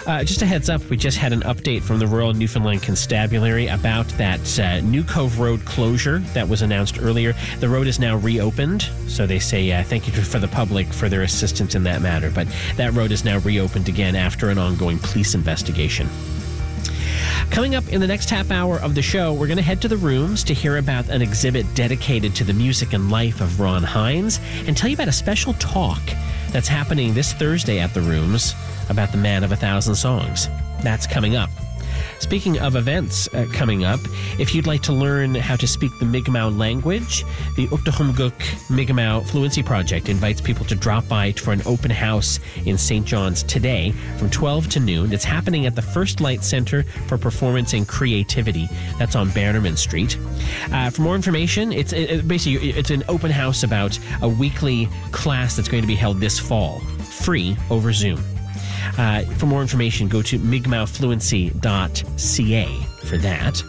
Just a heads up, we just had an update from the Royal Newfoundland Constabulary about that New Cove Road closure that was announced earlier. The road is now reopened, so they say thank you for the public for their assistance in that matter. But that road is now reopened again after an ongoing police investigation. Coming up in the next half hour of the show, we're going to head to the Rooms to hear about an exhibit dedicated to the music and life of Ron Hynes and tell you about a special talk that's happening this Thursday at the Rooms about the man of 1,000 songs. That's coming up. Speaking of events coming up, if you'd like to learn how to speak the Mi'kmaq language, the Uktuqumguk Mi'kmaq Fluency Project invites people to drop by for an open house in St. John's today from 12 to noon. It's happening at the First Light Center for Performance and Creativity. That's on Bannerman Street. For more information, it's an open house about a weekly class that's going to be held this fall, free over Zoom. For more information, go to mi'kmaqfluency.ca for that.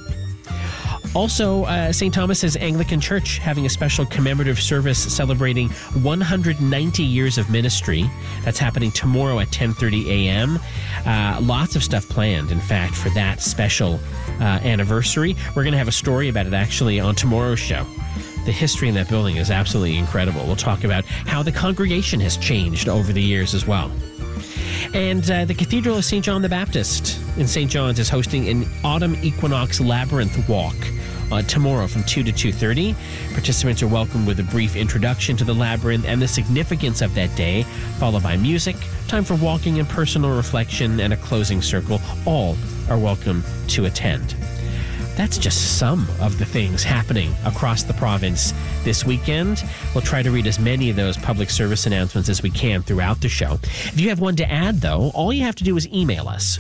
Also, St. Thomas's Anglican Church having a special commemorative service celebrating 190 years of ministry. That's happening tomorrow at 10:30 a.m. Lots of stuff planned, in fact, for that special anniversary. We're going to have a story about it, actually, on tomorrow's show. The history in that building is absolutely incredible. We'll talk about how the congregation has changed over the years as well. And the Cathedral of St. John the Baptist in St. John's is hosting an Autumn Equinox Labyrinth Walk tomorrow from 2 to 2:30. Participants are welcome with a brief introduction to the labyrinth and the significance of that day, followed by music, time for walking and personal reflection, and a closing circle. All are welcome to attend. That's just some of the things happening across the province this weekend. We'll try to read as many of those public service announcements as we can throughout the show. If you have one to add, though, all you have to do is email us,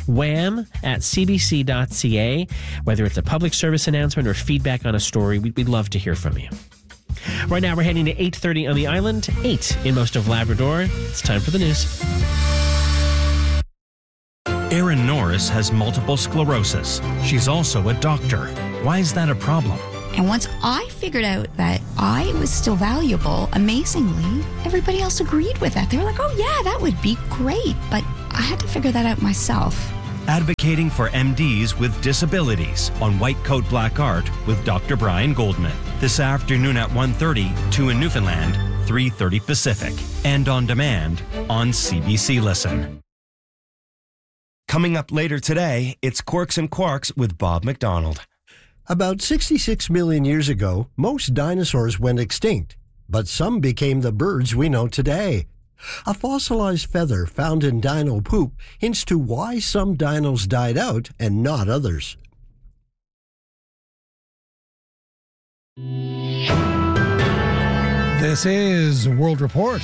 wham@cbc.ca. Whether it's a public service announcement or feedback on a story, we'd love to hear from you. Right now, we're heading to 8:30 on the island, 8 in most of Labrador. It's time for the news. Erin Norris has multiple sclerosis. She's also a doctor. Why is that a problem? And once I figured out that I was still valuable, amazingly, everybody else agreed with that. They were like, oh yeah, that would be great. But I had to figure that out myself. Advocating for MDs with disabilities on White Coat Black Art with Dr. Brian Goldman. This afternoon at 1:30, 2 in Newfoundland, 3:30 Pacific. And on demand on CBC Listen. Coming up later today, it's Quirks and Quarks with Bob McDonald. About 66 million years ago, most dinosaurs went extinct, but some became the birds we know today. A fossilized feather found in dino poop hints to why some dinos died out and not others. This is World Report.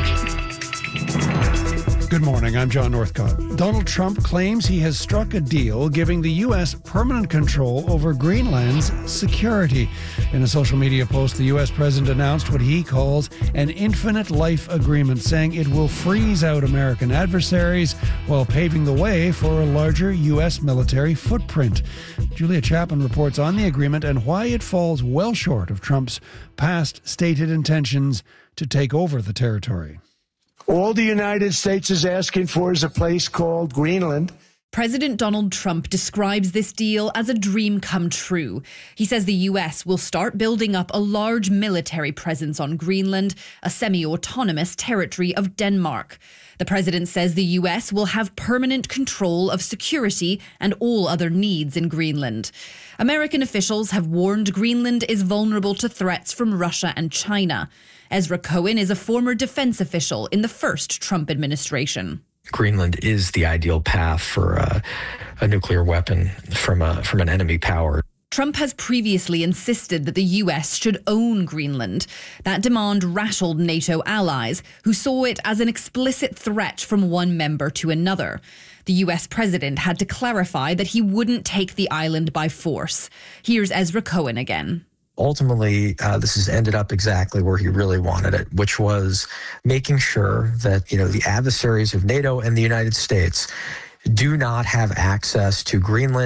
Good morning, I'm John Northcott. Donald Trump claims he has struck a deal giving the U.S. permanent control over Greenland's security. In a social media post, the U.S. president announced what he calls an infinite life agreement, saying it will freeze out American adversaries while paving the way for a larger U.S. military footprint. Julia Chapman reports on the agreement and why it falls well short of Trump's past stated intentions to take over the territory. All the United States is asking for is a place called Greenland. President Donald Trump describes this deal as a dream come true. He says the US will start building up a large military presence on Greenland, a semi-autonomous territory of Denmark. The president says the US will have permanent control of security and all other needs in Greenland. American officials have warned Greenland is vulnerable to threats from Russia and China. Ezra Cohen is a former defense official in the first Trump administration. Greenland is the ideal path for a nuclear weapon from an enemy power. Trump has previously insisted that the US should own Greenland. That demand rattled NATO allies, who saw it as an explicit threat from one member to another. The US president had to clarify that he wouldn't take the island by force. Here's Ezra Cohen again. Ultimately, this has ended up exactly where he really wanted it, which was making sure that, the adversaries of NATO and the United States do not have access to Greenland.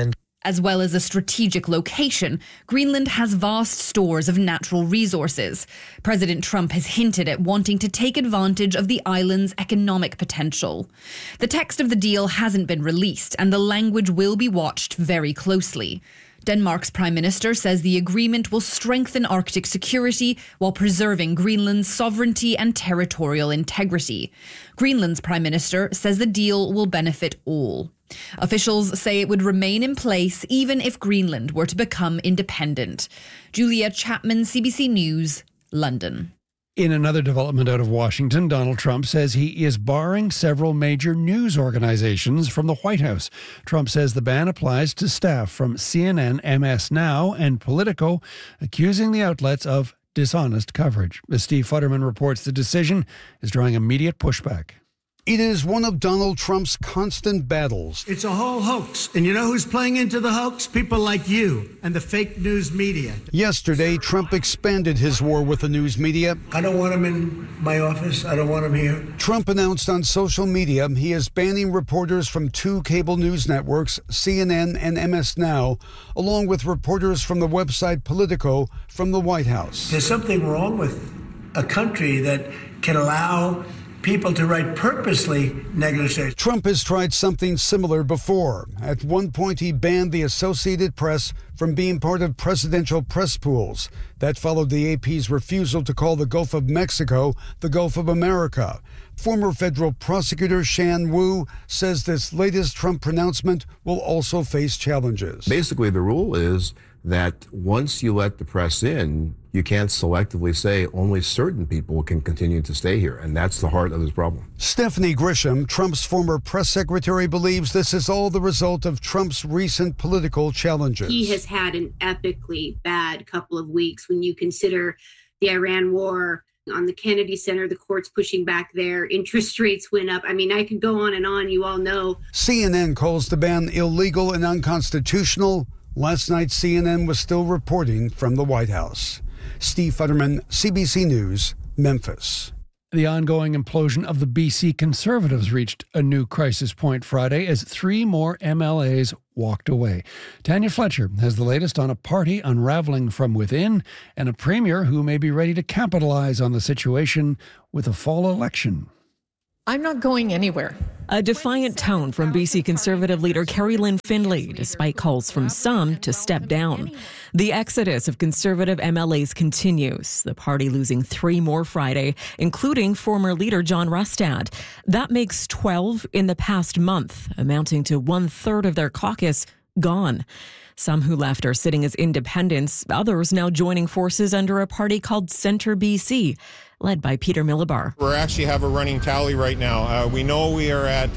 As well as a strategic location, Greenland has vast stores of natural resources. President Trump has hinted at wanting to take advantage of the island's economic potential. The text of the deal hasn't been released, and the language will be watched very closely. Denmark's Prime Minister says the agreement will strengthen Arctic security while preserving Greenland's sovereignty and territorial integrity. Greenland's Prime Minister says the deal will benefit all. Officials say it would remain in place even if Greenland were to become independent. Julia Chapman, CBC News, London. In another development out of Washington, Donald Trump says he is barring several major news organizations from the White House. Trump says the ban applies to staff from CNN, MS Now, and Politico, accusing the outlets of dishonest coverage. As Steve Futterman reports, the decision is drawing immediate pushback. It is one of Donald Trump's constant battles. It's a whole hoax. And you know who's playing into the hoax? People like you and the fake news media. Yesterday, Trump expanded his war with the news media. I don't want him in my office. I don't want him here. Trump announced on social media he is banning reporters from 2 cable news networks, CNN and MS Now, along with reporters from the website Politico from the White House. There's something wrong with a country that can allow people to write purposely negative stories. Trump has tried something similar before. At one point, he banned the Associated Press from being part of presidential press pools. That followed the AP's refusal to call the Gulf of Mexico the Gulf of America. Former federal prosecutor Shan Wu says this latest Trump pronouncement will also face challenges. Basically, the rule is that once you let the press in, you can't selectively say only certain people can continue to stay here. And that's the heart of this problem. Stephanie Grisham, Trump's former press secretary, believes this is all the result of Trump's recent political challenges. He has had an epically bad couple of weeks when you consider the Iran war. On the Kennedy Center, the court's pushing back there. Interest rates went up. I mean, I could go on, you all know. CNN calls the ban illegal and unconstitutional. Last night, CNN was still reporting from the White House. Steve Futterman, CBC News, Memphis. The ongoing implosion of the BC Conservatives reached a new crisis point Friday as 3 more MLAs walked away. Tanya Fletcher has the latest on a party unraveling from within and a premier who may be ready to capitalize on the situation with a fall election. I'm not going anywhere. A defiant tone from BC Conservative leader Carrie Lynn Findlay, despite calls from some to step down. The exodus of Conservative MLAs continues, the party losing 3 more Friday, including former leader John Rustad. That makes 12 in the past month, amounting to 1/3 of their caucus gone. Some who left are sitting as independents, others now joining forces under a party called Centre BC, led by Peter Millibar. We actually have a running tally right now. We know we are at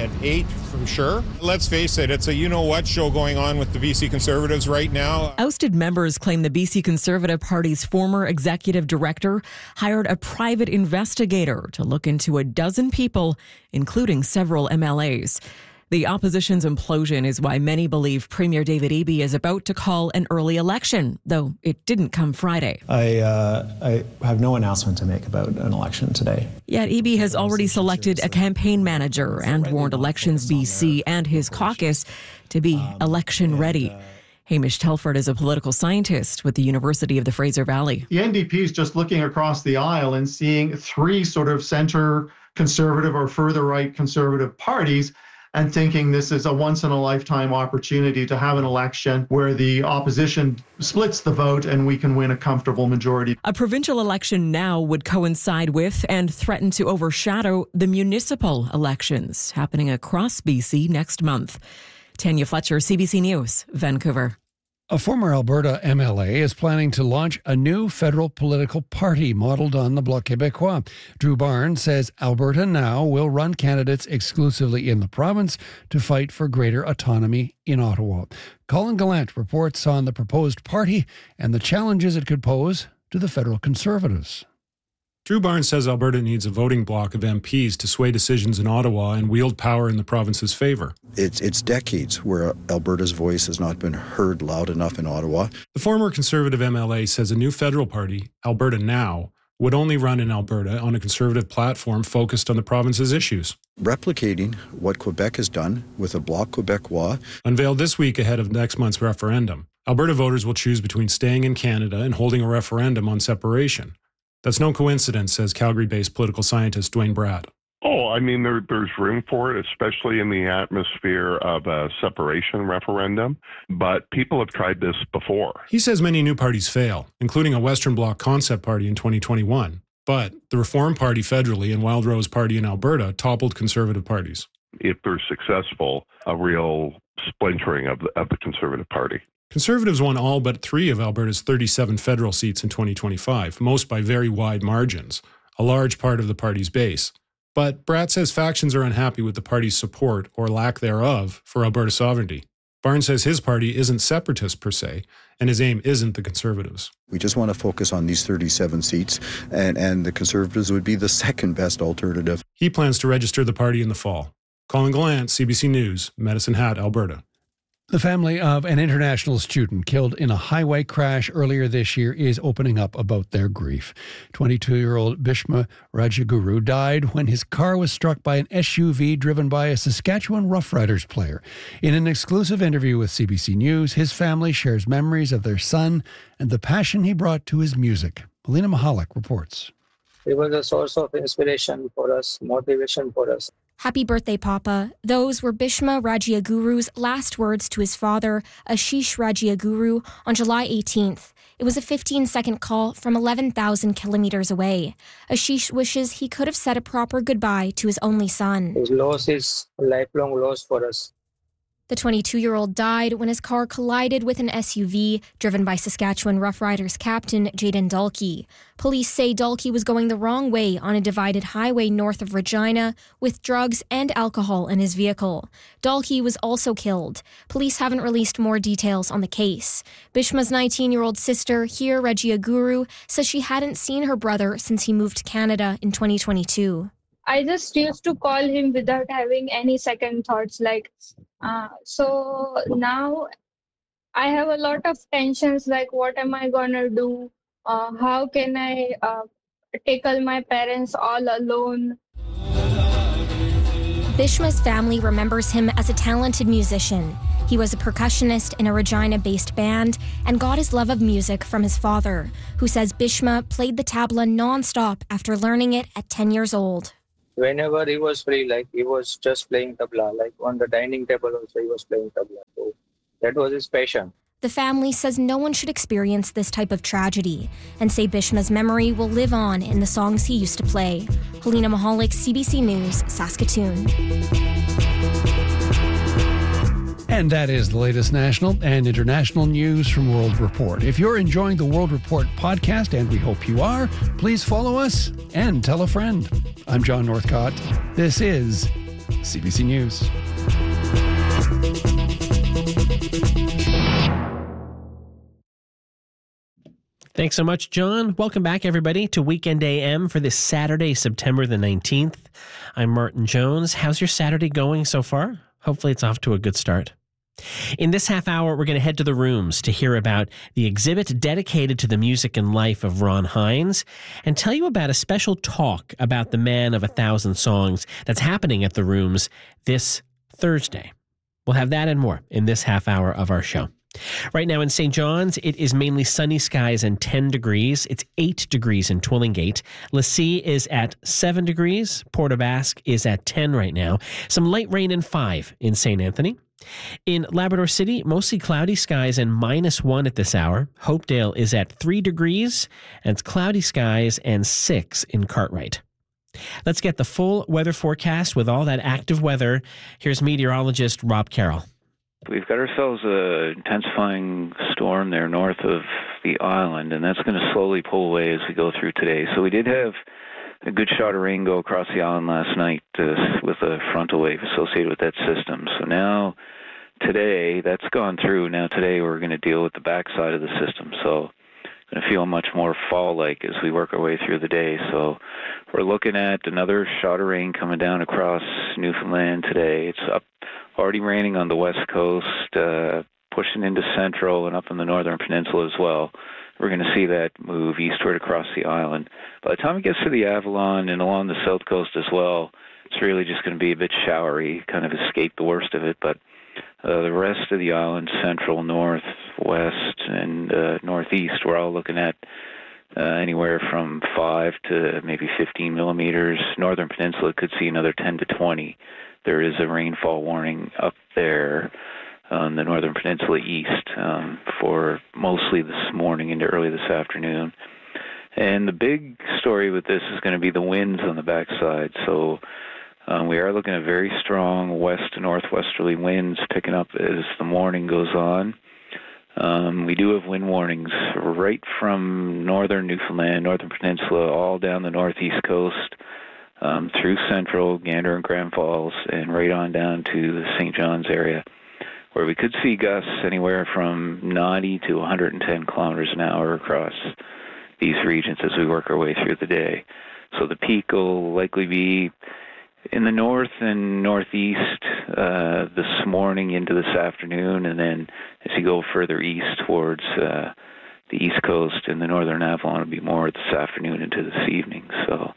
8 for sure. Let's face it, it's a you-know-what show going on with the BC Conservatives right now. Ousted members claim the BC Conservative Party's former executive director hired a private investigator to look into a dozen people, including several MLAs. The opposition's implosion is why many believe Premier David Eby is about to call an early election, though it didn't come Friday. I have no announcement to make about an election today. Yet Eby has already selected a campaign manager and warned Elections BC and his caucus to be election ready. Hamish Telford is a political scientist with the University of the Fraser Valley. The NDP is just looking across the aisle and seeing 3 sort of centre conservative or further right conservative parties and thinking this is a once-in-a-lifetime opportunity to have an election where the opposition splits the vote and we can win a comfortable majority. A provincial election now would coincide with and threaten to overshadow the municipal elections happening across BC next month. Tanya Fletcher, CBC News, Vancouver. A former Alberta MLA is planning to launch a new federal political party modeled on the Bloc Québécois. Drew Barnes says Alberta Now will run candidates exclusively in the province to fight for greater autonomy in Ottawa. Colin Gallant reports on the proposed party and the challenges it could pose to the federal Conservatives. Drew Barnes says Alberta needs a voting bloc of MPs to sway decisions in Ottawa and wield power in the province's favour. It's decades where Alberta's voice has not been heard loud enough in Ottawa. The former Conservative MLA says a new federal party, Alberta Now, would only run in Alberta on a Conservative platform focused on the province's issues. Replicating what Quebec has done with a Bloc Québécois. Unveiled this week ahead of next month's referendum, Alberta voters will choose between staying in Canada and holding a referendum on separation. That's no coincidence, says Calgary-based political scientist Dwayne Bratt. Oh, I mean, there's room for it, especially in the atmosphere of a separation referendum. But people have tried this before. He says many new parties fail, including a Western Bloc concept party in 2021. But the Reform Party federally and Wild Rose Party in Alberta toppled Conservative parties. If they're successful, a real splintering of the Conservative Party. Conservatives won all but 3 of Alberta's 37 federal seats in 2025, most by very wide margins, a large part of the party's base. But Bratt says factions are unhappy with the party's support, or lack thereof, for Alberta sovereignty. Barnes says his party isn't separatist per se, and his aim isn't the Conservatives. We just want to focus on these 37 seats, and the Conservatives would be the second best alternative. He plans to register the party in the fall. Colin Gallant, CBC News, Medicine Hat, Alberta. The family of an international student killed in a highway crash earlier this year is opening up about their grief. 22-year-old Bhishma Rajaguru died when his car was struck by an SUV driven by a Saskatchewan Roughriders player. In an exclusive interview with CBC News, his family shares memories of their son and the passion he brought to his music. Melina Mahalik reports. It was a source of inspiration for us, motivation for us. Happy birthday, Papa. Those were Bhishma Rajiaguru's last words to his father, Ashish Rajiaguru, on July 18th. It was a 15-second call from 11,000 kilometers away. Ashish wishes he could have said a proper goodbye to his only son. His loss is a lifelong loss for us. The 22-year-old died when his car collided with an SUV driven by Saskatchewan Roughriders captain Jayden Dalkey. Police say Dalkey was going the wrong way on a divided highway north of Regina with drugs and alcohol in his vehicle. Dalkey was also killed. Police haven't released more details on the case. Bhishma's 19-year-old sister, Hir Rajiaguru, says she hadn't seen her brother since he moved to Canada in 2022. I just used to call him without having any second thoughts. So now I have a lot of tensions, like what am I going to do? How can I tackle my parents all alone? Bhishma's family remembers him as a talented musician. He was a percussionist in a Regina-based band and got his love of music from his father, who says Bhishma played the tabla non-stop after learning it at 10 years old. Whenever he was free, he was just playing tabla, on the dining table also he was playing tabla. So that was his passion. The family says no one should experience this type of tragedy and say Bhishma's memory will live on in the songs he used to play. Helena Mahalik, CBC News, Saskatoon. And that is the latest national and international news from World Report. If you're enjoying the World Report podcast, and we hope you are, please follow us and tell a friend. I'm John Northcott. This is CBC News. Thanks so much, John. Welcome back, everybody, to Weekend AM for this Saturday, September the 19th. I'm Martin Jones. How's your Saturday going so far? Hopefully it's off to a good start. In this half hour, we're going to head to the Rooms to hear about the exhibit dedicated to the music and life of Ron Hynes and tell you about a special talk about the man of 1,000 songs that's happening at the Rooms this Thursday. We'll have that and more in this half hour of our show. Right now in St. John's, it is mainly sunny skies and 10 degrees. It's 8 degrees in Twillingate. Lassie is at 7 degrees. Port aux Basques is at 10 right now. Some light rain and 5 in St. Anthony. In Labrador City, mostly cloudy skies and -1 at this hour. Hopedale is at 3 degrees, and it's cloudy skies and 6 in Cartwright. Let's get the full weather forecast with all that active weather. Here's meteorologist Rob Carroll. We've got ourselves an intensifying storm there north of the island, and that's going to slowly pull away as we go through today. So we did have a good shot of rain go across the island last night with a frontal wave associated with that system. So now, today, that's gone through. Now today we're going to deal with the backside of the system. So going to feel much more fall-like as we work our way through the day. So we're looking at another shot of rain coming down across Newfoundland today. It's up already raining on the west coast, pushing into central and up in the northern peninsula as well. we're going to see that move eastward across the island. By the time it gets to the Avalon and along the south coast as well, it's really just going to be a bit showery, kind of escape the worst of it. But the rest of the island, central, northwest, and northeast, we're all looking at anywhere from 5 to maybe 15 millimeters. Northern Peninsula could see another 10 to 20. There is a rainfall warning up there on the Northern Peninsula east for mostly this morning into early this afternoon. And the big story with this is going to be the winds on the backside. So we are looking at very strong west to northwesterly winds picking up as the morning goes on. We do have wind warnings right from northern Newfoundland, Northern Peninsula, all down the northeast coast, through central, Gander and Grand Falls, and right on down to the St. John's area, where we could see gusts anywhere from 90 to 110 kilometers an hour across these regions as we work our way through the day. So the peak will likely be in the north and northeast this morning into this afternoon, and then as you go further east towards the east coast and the northern Avalon, it'll be more this afternoon into this evening. So,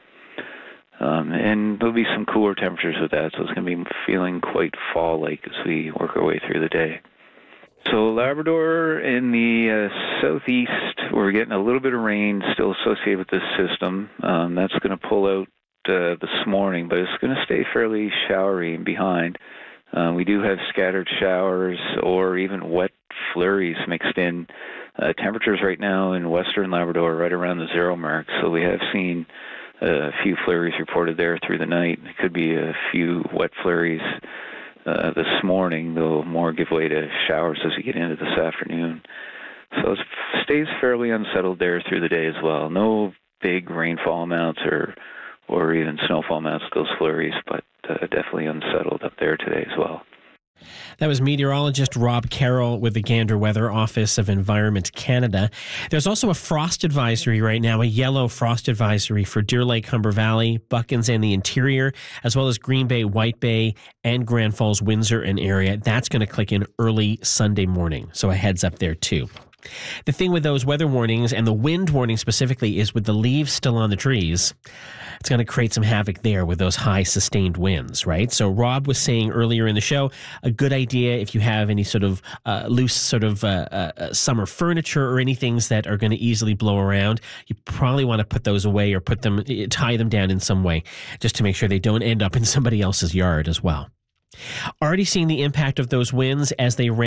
and there'll be some cooler temperatures with that, so it's going to be feeling quite fall-like as we work our way through the day. So Labrador in the southeast, we're getting a little bit of rain still associated with this system. That's going to pull out this morning, but it's going to stay fairly showery and behind. We do have scattered showers or even wet flurries mixed in. Temperatures right now in western Labrador right around the 0 mark, so we have seen a few flurries reported there through the night. It could be a few wet flurries this morning, though more give way to showers as we get into this afternoon. So it stays fairly unsettled there through the day as well. No big rainfall amounts or even snowfall amounts with those flurries, but definitely unsettled up there today as well. That was meteorologist Rob Carroll with the Gander Weather Office of Environment Canada. There's also a frost advisory right now, a yellow frost advisory for Deer Lake, Humber Valley, Buckens and the interior, as well as Green Bay, White Bay, and Grand Falls, Windsor and area. That's going to click in early Sunday morning, so a heads up there too. The thing with those weather warnings and the wind warning specifically is with the leaves still on the trees, it's going to create some havoc there with those high sustained winds, right? So Rob was saying earlier in the show, a good idea if you have any sort of loose sort of summer furniture or any things that are going to easily blow around, you probably want to put those away or tie them down in some way just to make sure they don't end up in somebody else's yard as well. Already seeing the impact of those winds as they